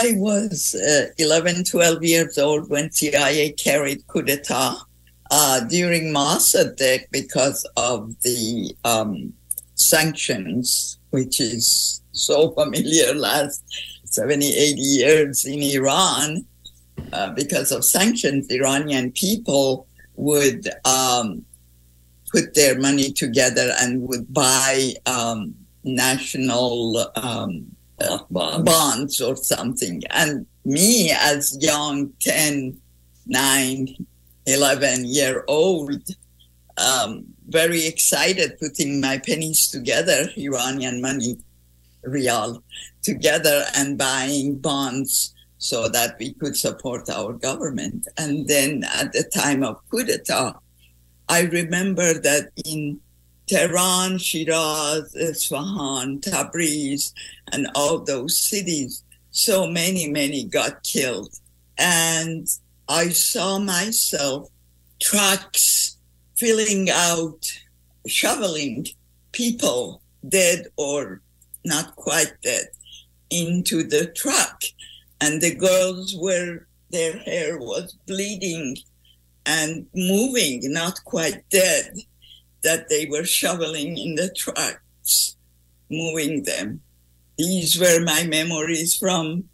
I was 11, 12 years old when CIA carried coup d'etat during Mossadegh because of the sanctions, which is so familiar last 70, 80 years in Iran. Because of sanctions, Iranian people would put their money together and would buy national bonds or something. And me, as young 10, 9, 11-year-old, very excited, putting my pennies together, Iranian money, rial, together and buying bonds so that we could support our government. And then at the time of coup d'etat, I remember that in Tehran, Shiraz, Isfahan, Tabriz, and all those cities, so many got killed. And I saw myself, trucks filling out, shoveling people, dead or not quite dead, into the truck. And the girls their hair was bleeding and moving, not quite dead, that they were shoveling in the trucks, moving them. These were my memories from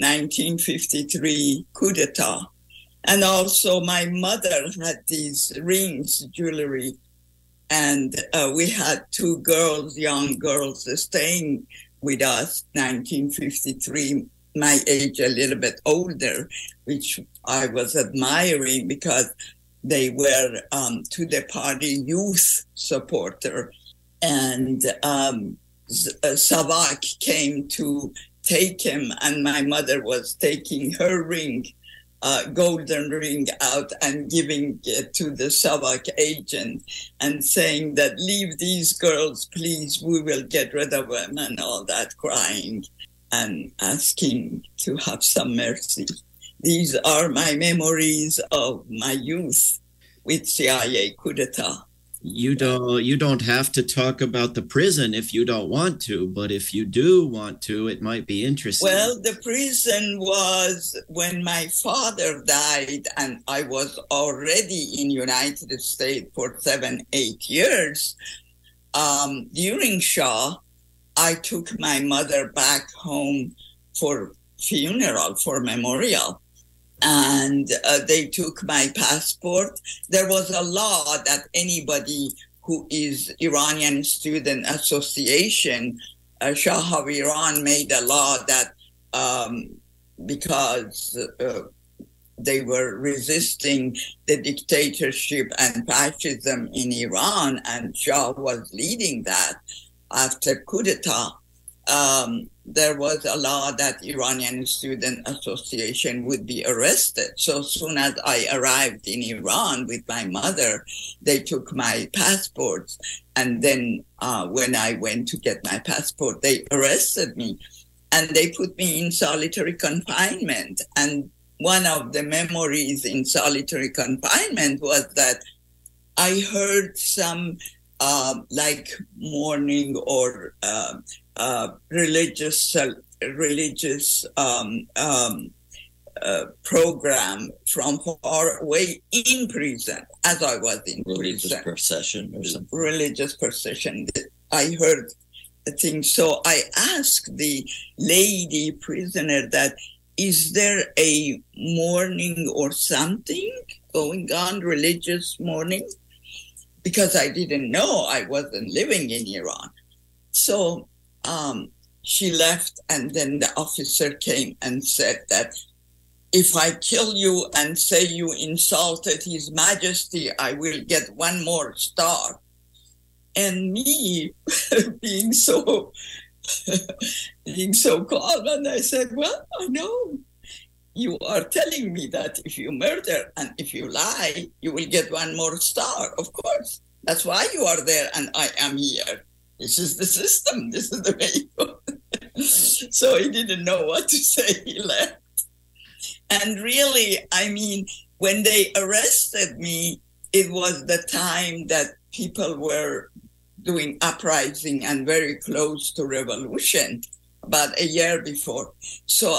1953 coup d'etat. And also my mother had these rings, jewelry, and we had two girls, young girls, staying with us, 1953, my age, a little bit older, which I was admiring because they were to the party youth supporter. And Savak came to take him, and my mother was taking her ring, golden ring, out and giving it to the Savak agent and saying that, leave these girls, please, we will get rid of them, and all that, crying and asking to have some mercy. These are my memories of my youth with CIA coup d'etat. You don't have to talk about the prison if you don't want to, but if you do want to, it might be interesting. Well, the prison was when my father died, and I was already in United States for 7, 8 years. During Shah, I took my mother back home for funeral, for memorial. And they took my passport. There was a law that anybody who is Iranian Student Association, Shah of Iran made a law that because they were resisting the dictatorship and fascism in Iran, and Shah was leading that after coup d'etat, there was a law that Iranian Student Association would be arrested. So soon as I arrived in Iran with my mother, they took my passports. And then when I went to get my passport, they arrested me and they put me in solitary confinement. And one of the memories in solitary confinement was that I heard some like morning or religious program from far away in prison, as I was in religious prison. procession or something. Religious procession. I heard a thing. So I asked the lady prisoner that, is there a mourning or something going on, religious mourning? Because I didn't know, I wasn't living in Iran. So she left, and then the officer came and said that if I kill you and say you insulted His Majesty, I will get one more star. And me being so calm, and I said, well, I know. You are telling me that if you murder and if you lie, you will get one more star. Of course. That's why you are there and I am here. This is the system. This is the way it goes. So he didn't know what to say. He left. And really, I mean, when they arrested me, it was the time that people were doing uprising and very close to revolution, about a year before. So